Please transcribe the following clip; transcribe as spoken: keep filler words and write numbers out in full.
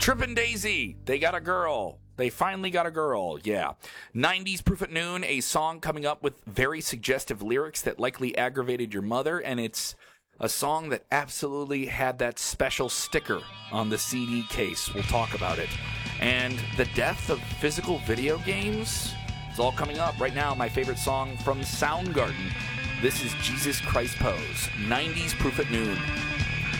Trippin' Daisy, they got a girl. They finally got a girl, yeah. nineties Proof at Noon, a song coming up with very suggestive lyrics that likely aggravated your mother, and it's a song that absolutely had that special sticker on the C D case. We'll talk about it. And the death of physical video games? It's all coming up right now. My favorite song from Soundgarden. This is Jesus Christ Pose, nineties Proof at Noon.